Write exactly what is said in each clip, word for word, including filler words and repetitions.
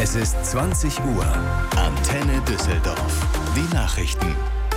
Es ist zwanzig Uhr. Antenne Düsseldorf. Die Nachrichten.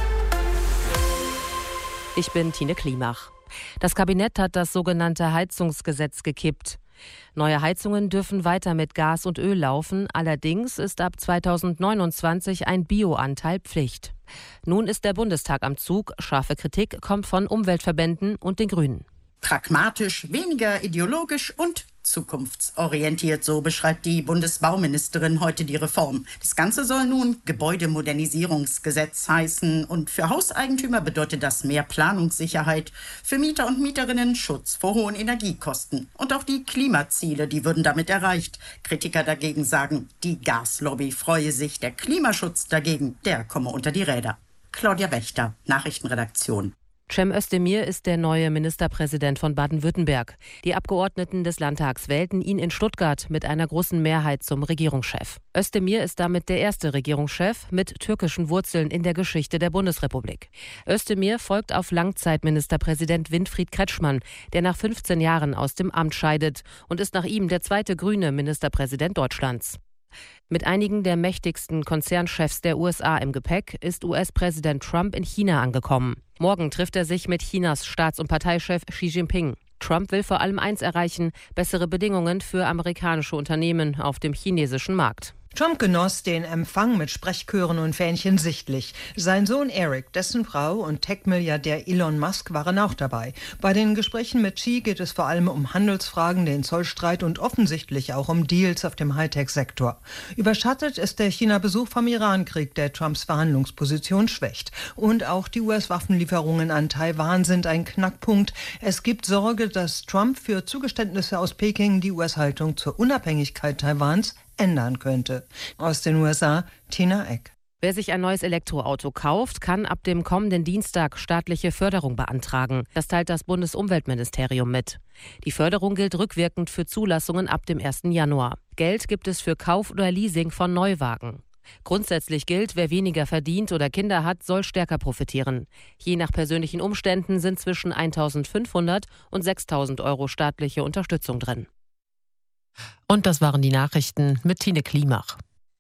Ich bin Tine Klimach. Das Kabinett hat das sogenannte Heizungsgesetz gekippt. Neue Heizungen dürfen weiter mit Gas und Öl laufen, allerdings ist ab zweitausendneunundzwanzig ein Bioanteil Pflicht. Nun ist der Bundestag am Zug, scharfe Kritik kommt von Umweltverbänden und den Grünen. Pragmatisch, weniger ideologisch und zukunftsorientiert, so beschreibt die Bundesbauministerin heute die Reform. Das Ganze soll nun Gebäudemodernisierungsgesetz heißen und für Hauseigentümer bedeutet das mehr Planungssicherheit, für Mieter und Mieterinnen Schutz vor hohen Energiekosten. Und auch die Klimaziele, die würden damit erreicht. Kritiker dagegen sagen, die Gaslobby freue sich, der Klimaschutz dagegen, der komme unter die Räder. Claudia Wächter, Nachrichtenredaktion. Cem Özdemir ist der neue Ministerpräsident von Baden-Württemberg. Die Abgeordneten des Landtags wählten ihn in Stuttgart mit einer großen Mehrheit zum Regierungschef. Özdemir ist damit der erste Regierungschef mit türkischen Wurzeln in der Geschichte der Bundesrepublik. Özdemir folgt auf Langzeitministerpräsident Winfried Kretschmann, der nach fünfzehn Jahren aus dem Amt scheidet und ist nach ihm der zweite grüne Ministerpräsident Deutschlands. Mit einigen der mächtigsten Konzernchefs der U S A im Gepäck ist U S-Präsident Trump in China angekommen. Morgen trifft er sich mit Chinas Staats- und Parteichef Xi Jinping. Trump will vor allem eins erreichen: bessere Bedingungen für amerikanische Unternehmen auf dem chinesischen Markt. Trump genoss den Empfang mit Sprechchören und Fähnchen sichtlich. Sein Sohn Eric, dessen Frau und Tech-Milliardär Elon Musk waren auch dabei. Bei den Gesprächen mit Xi geht es vor allem um Handelsfragen, den Zollstreit und offensichtlich auch um Deals auf dem Hightech-Sektor. Überschattet ist der China-Besuch vom Irankrieg, der Trumps Verhandlungsposition schwächt. Und auch die U S-Waffenlieferungen an Taiwan sind ein Knackpunkt. Es gibt Sorge, dass Trump für Zugeständnisse aus Peking die U S-Haltung zur Unabhängigkeit Taiwans ändern könnte. Aus den U S A, Tina Eck. Wer sich ein neues Elektroauto kauft, kann ab dem kommenden Dienstag staatliche Förderung beantragen. Das teilt das Bundesumweltministerium mit. Die Förderung gilt rückwirkend für Zulassungen ab dem ersten Januar. Geld gibt es für Kauf oder Leasing von Neuwagen. Grundsätzlich gilt, wer weniger verdient oder Kinder hat, soll stärker profitieren. Je nach persönlichen Umständen sind zwischen eintausendfünfhundert und sechstausend Euro staatliche Unterstützung drin. Und das waren die Nachrichten mit Tine Klimach.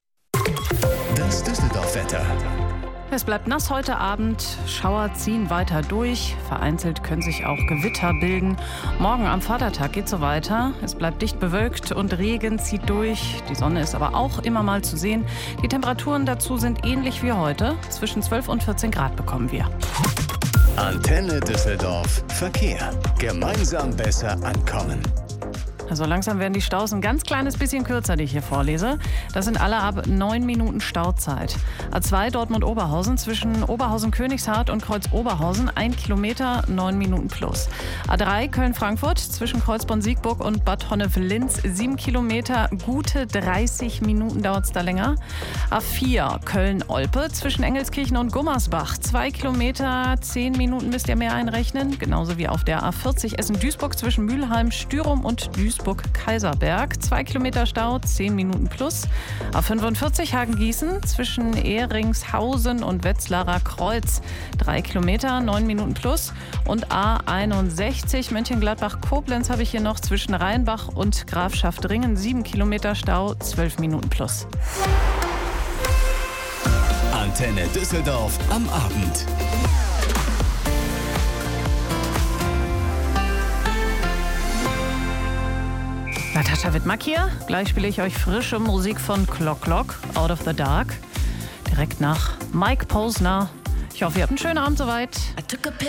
Das Düsseldorf-Wetter. Es bleibt nass heute Abend, Schauer ziehen weiter durch, vereinzelt können sich auch Gewitter bilden. Morgen am Vatertag geht es so weiter, es bleibt dicht bewölkt und Regen zieht durch. Die Sonne ist aber auch immer mal zu sehen. Die Temperaturen dazu sind ähnlich wie heute, zwischen zwölf und vierzehn Grad bekommen wir. Antenne Düsseldorf Verkehr. Gemeinsam besser ankommen. Also langsam werden die Staus ein ganz kleines bisschen kürzer, die ich hier vorlese. Das sind alle ab neun Minuten Stauzeit. A zwei Dortmund-Oberhausen zwischen Oberhausen-Königshardt und Kreuz-Oberhausen ein Kilometer, neun Minuten plus. A drei Köln-Frankfurt zwischen Kreuzborn-Siegburg und Bad Honnef-Linz sieben Kilometer, gute dreißig Minuten dauert es da länger. A vier Köln-Olpe zwischen Engelskirchen und Gummersbach zwei Kilometer, zehn Minuten müsst ihr mehr einrechnen. Genauso wie auf der A vierzig Essen-Duisburg zwischen Mülheim, Stürum und Duisburg. Duisburg-Kaiserberg. Zwei Kilometer Stau, zehn Minuten plus. A fünfundvierzig Hagen-Gießen zwischen Ehringshausen und Wetzlarer Kreuz. Drei Kilometer, neun Minuten plus. Und A einundsechzig Mönchengladbach-Koblenz habe ich hier noch zwischen Rheinbach und Grafschaft-Ringen. Sieben Kilometer Stau, zwölf Minuten plus. Antenne Düsseldorf am Abend. Natascha Wittmack hier. Gleich spiele ich euch frische Musik von Clock Clock, Out of the Dark. Direkt nach Mike Posner. Ich hoffe, ihr habt einen schönen Abend soweit.